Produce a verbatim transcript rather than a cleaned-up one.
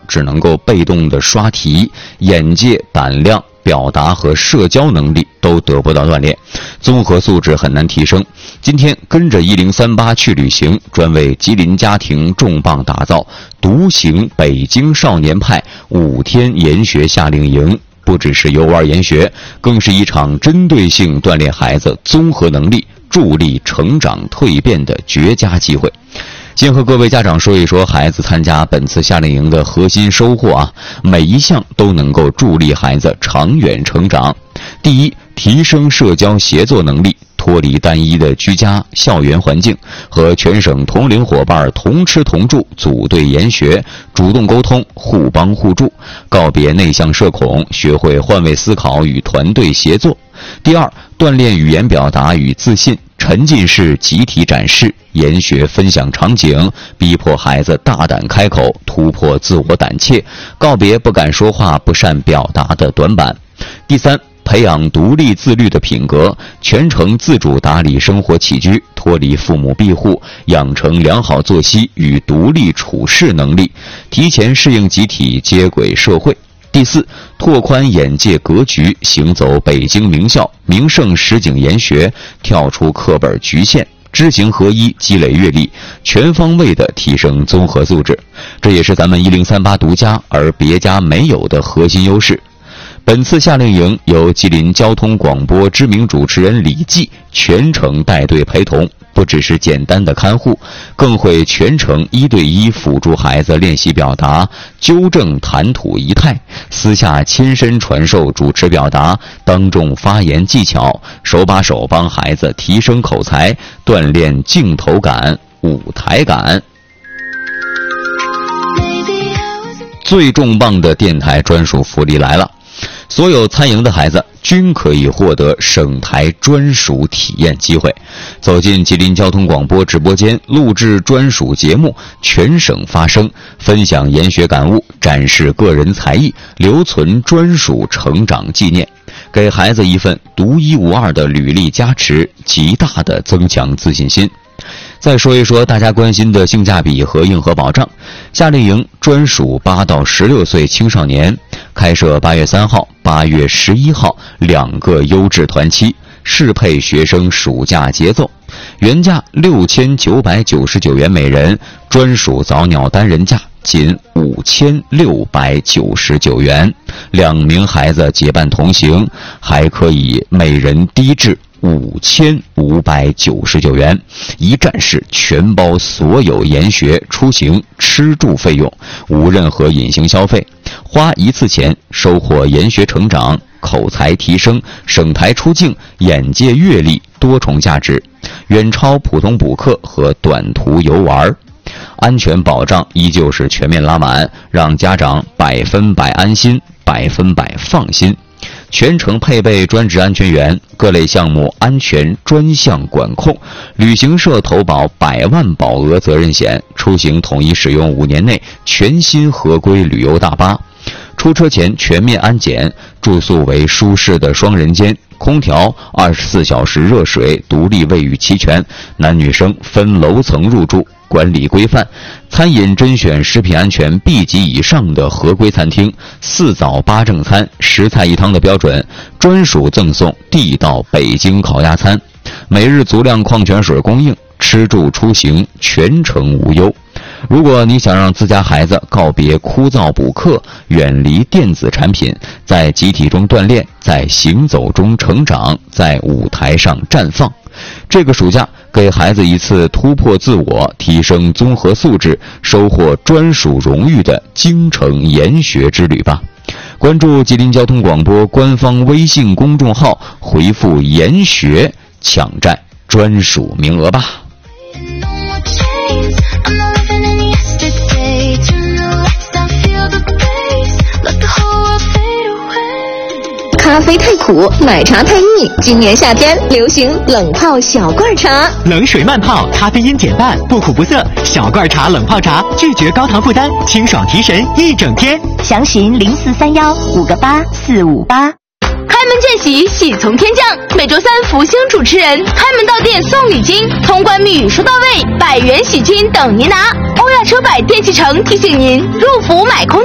只能够被动的刷题，眼界、胆量、表达和社交能力都得不到锻炼，综合素质很难提升。今天跟着一零三八去旅行，专为吉林家庭重磅打造独行北京少年派五天研学夏令营。不只是游玩研学，更是一场针对性锻炼孩子综合能力、助力成长蜕变的绝佳机会。先和各位家长说一说孩子参加本次夏令营的核心收获啊，每一项都能够助力孩子长远成长。第一，提升社交协作能力，脱离单一的居家校园环境，和全省同龄伙伴同吃同住，组队研学，主动沟通，互帮互助，告别内向社恐，学会换位思考与团队协作。第二，锻炼语言表达与自信，沉浸式集体展示，研学分享场景，逼迫孩子大胆开口，突破自我胆怯，告别不敢说话、不善表达的短板。第三，培养独立自律的品格，全程自主打理生活起居，脱离父母庇护，养成良好作息与独立处事能力，提前适应集体，接轨社会。第四，拓宽眼界格局，行走北京名校名胜实景研学，跳出课本局限，知行合一，积累阅历，全方位的提升综合素质。这也是咱们一零三八独家而别家没有的核心优势。本次夏令营由吉林交通广播知名主持人李记全程带队陪同，不只是简单的看护，更会全程一对一辅助孩子练习表达，纠正谈吐仪态，私下亲身传授主持表达、当众发言技巧，手把手帮孩子提升口才，锻炼镜头感、舞台感。最重磅的电台专属福利来了！所有参营的孩子均可以获得省台专属体验机会，走进吉林交通广播直播间，录制专属节目，全省发声，分享研学感悟，展示个人才艺，留存专属成长纪念，给孩子一份独一无二的履历加持，极大的增强自信心。再说一说大家关心的性价比和硬核保障。夏令营专属八到十六岁青少年，开设八月三号、八月十一号两个优质团期，适配学生暑假节奏。原价六千九百九十九元每人，专属早鸟单人价仅五千六百九十九元。两名孩子结伴同行，还可以每人低至五千五百九十九元，一站式全包所有研学、出行、吃住费用，无任何隐形消费。花一次钱收获研学成长、口才提升、省台出境、眼界阅历多重价值，远超普通补课和短途游玩。安全保障依旧是全面拉满，让家长百分百安心、百分百放心。全程配备专职安全员，各类项目安全专项管控，旅行社投保百万保额责任险，出行统一使用五年内全新合规旅游大巴，出车前全面安检，住宿为舒适的双人间，空调、二十四小时热水、独立卫浴齐全，男女生分楼层入住，管理规范，餐饮甄选食品安全 B 级以上的合规餐厅，四早八正餐、十菜一汤的标准，专属赠送地道北京烤鸭餐，每日足量矿泉水供应，吃住出行全程无忧。如果你想让自家孩子告别枯燥补课，远离电子产品，在集体中锻炼，在行走中成长，在舞台上绽放，这个暑假给孩子一次突破自我、提升综合素质、收获专属荣誉的京城研学之旅吧。关注吉林交通广播官方微信公众号，回复研学抢占专属名额吧。 咖啡太苦，奶茶太腻，今年夏天流行冷泡小罐茶， 冷水慢泡，咖啡因减半，不苦不涩，小罐茶冷泡茶，拒绝高糖负担，清爽提神一整天。 详询零四三幺五个八四五八。 开门见喜，喜从天降。每周三福星主持人开门到店送礼金，通关密语说到位，百元喜金等您拿。欧亚车百电器城提醒您，入伏买空